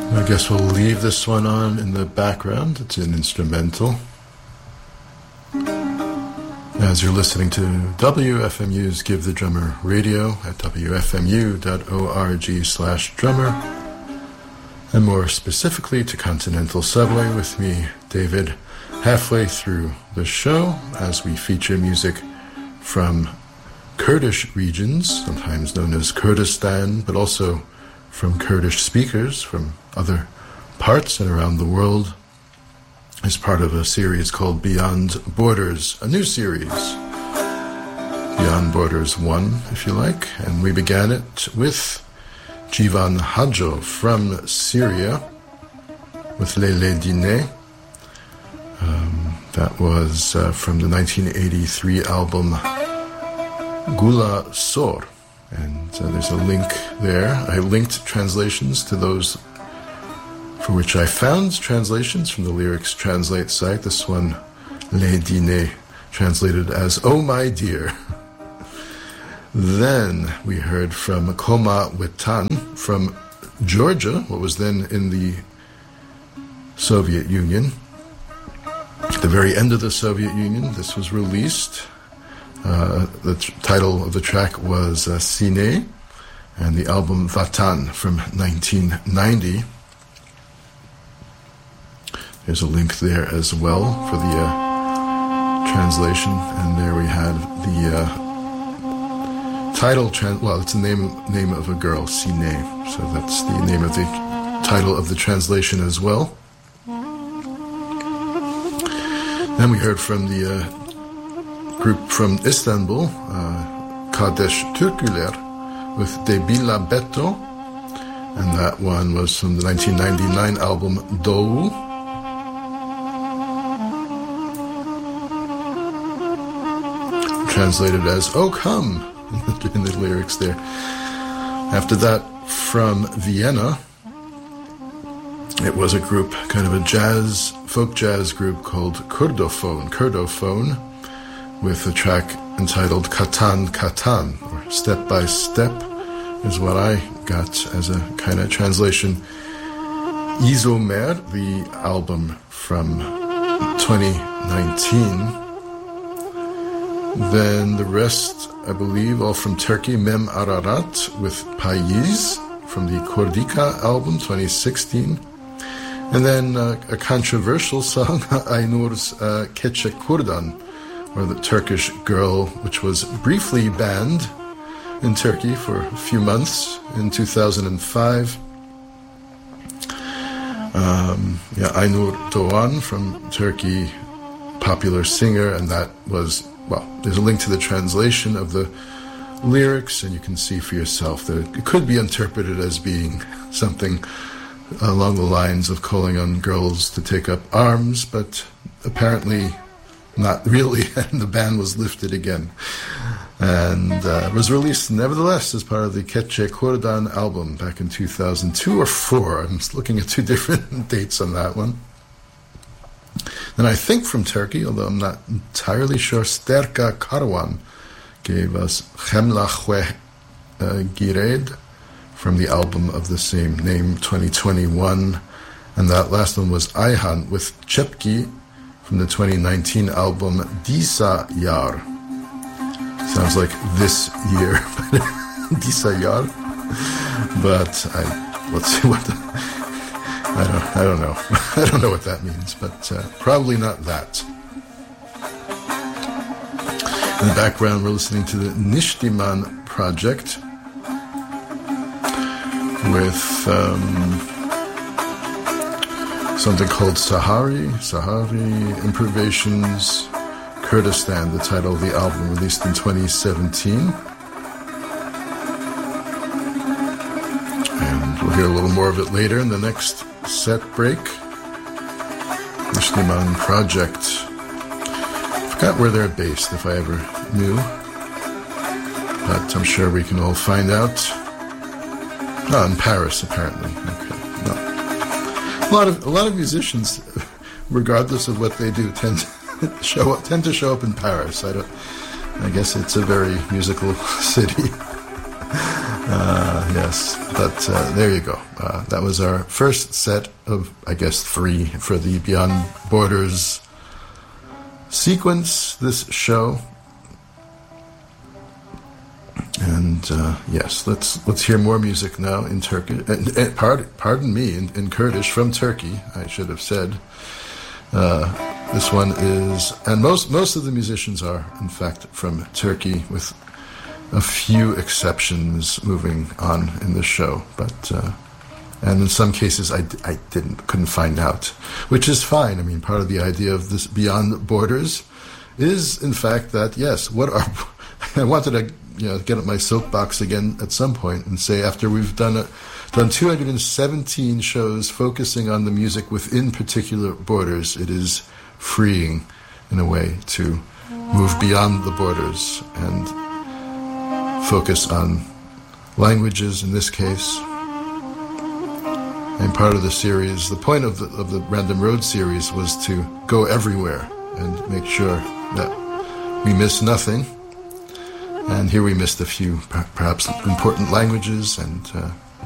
I guess we'll leave this one on in the background. It's an instrumental. As you're listening to WFMU's Give the Drummer Radio at wfmu.org/drummer, and more specifically to Continental Subway with me, David, halfway through the show as we feature music from Kurdish regions, sometimes known as Kurdistan, but also from Kurdish speakers from other parts and around the world, as part of a series called Beyond Borders, a new series, Beyond Borders 1, if you like, and we began it with Jivan Hadjo from Syria with Lele Dine. That was from the 1983 album Gula Sor, and there's a link there. I linked translations to those for which I found translations from the Lyrics Translate site. This one, Le Dine, translated as "Oh my dear." Then we heard from Koma Wetan from Georgia, what was then in the Soviet Union. At the very end of the Soviet Union, this was released. The title of the track was Sine, and the album Vatan from 1990. There's a link there as well for the translation, and there we had the title. It's the name of a girl, Sine. So that's the name of the title of the translation as well. Then we heard from the group from Istanbul, Kardeş Türküler, with Debila Beto, and that one was from the 1999 album Doğu. Translated as "Oh come" in the lyrics there. After that, from Vienna, it was a group, kind of a folk jazz group called Kurdophone, with a track entitled Katan Katan, or Step by Step, is what I got as a kind of translation. Izomer, the album from 2019. Then the rest, I believe, all from Turkey, Mem Ararat with Payiz from the Kordika album, 2016. And then a controversial song, Aynur's Keçe Kurdan, or the Turkish Girl, which was briefly banned in Turkey for a few months in 2005. Aynur Doğan from Turkey, popular singer, and that was, there's a link to the translation of the lyrics, and you can see for yourself that it could be interpreted as being something along the lines of calling on girls to take up arms, but apparently not really, and the ban was lifted again. And was released nevertheless as part of the Keçe Kurdan album back in 2002 or 4. I'm looking at two different dates on that one. Then I think from Turkey, although I'm not entirely sure, Sterka Karwan gave us Khemlahwe Gired from the album of the same name, 2021. And that last one was Ayhan with Chepki from the 2019 album Disa Yar. Sounds like this year, Disa Yar. But let's see what... I don't know. I don't know what that means, but probably not that. In the background, we're listening to the Nishtiman Project with something called Sahari Improvisations Kurdistan, the title of the album, released in 2017. And we'll hear a little more of it later in the next set break. Nishtiman Project. Forgot where they're based, if I ever knew, but I'm sure we can all find out. In Paris, apparently. Okay. No. A lot of musicians, regardless of what they do, tend to show up in Paris. I guess it's a very musical city. Yes, but there you go. That was our first set of, I guess, 3 for the Beyond Borders sequence, this show. And yes, let's hear more music now in Turkish. Pardon me, in Kurdish from Turkey. I should have said. This one is, and most of the musicians are, in fact, from Turkey, with a few exceptions moving on in the show. But and in some cases, I couldn't find out, which is fine. I mean, part of the idea of this Beyond Borders is, in fact, that yes, I wanted to get up my soapbox again at some point and say, after we've done 217 shows focusing on the music within particular borders, it is freeing in a way to move beyond the borders and focus on languages in this case. And part of the series, the point of the Random Road series was to go everywhere and make sure that we miss nothing. And here we missed a few perhaps important languages, and